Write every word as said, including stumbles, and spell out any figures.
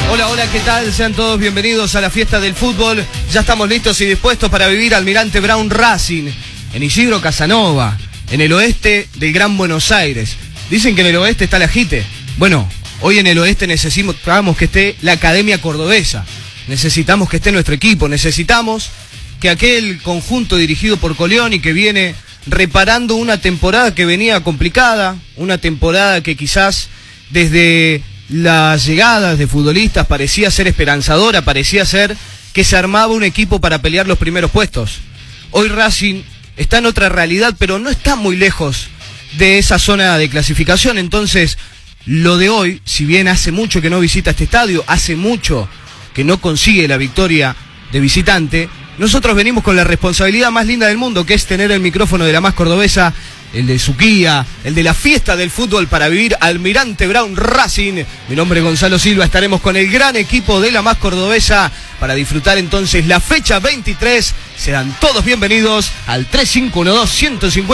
Hola, hola, ¿qué tal? Sean todos bienvenidos a la fiesta del fútbol. Ya estamos listos y dispuestos para vivir Almirante Brown Racing en Isidro Casanova, en el oeste del Gran Buenos Aires. Dicen que en el oeste está la Jite. Bueno, hoy en el oeste necesitamos que esté la Academia Cordobesa. Necesitamos que esté nuestro equipo. Necesitamos que aquel conjunto dirigido por Colioni, que viene reparando una temporada que venía complicada, una temporada que quizás desde las llegadas de futbolistas parecía ser esperanzadora, parecía ser que se armaba un equipo para pelear los primeros puestos. Hoy Racing está en otra realidad, pero no está muy lejos de esa zona de clasificación. Entonces, lo de hoy, si bien hace mucho que no visita este estadio, hace mucho que no consigue la victoria de visitante, nosotros venimos con la responsabilidad más linda del mundo, que es tener el micrófono de la más cordobesa, el de Suquía, el de la fiesta del fútbol para vivir Almirante Brown Racing. Mi nombre es Gonzalo Silva, estaremos con el gran equipo de la más cordobesa para disfrutar entonces la fecha veintitrés. Sean todos bienvenidos al tres cinco uno dos, uno cinco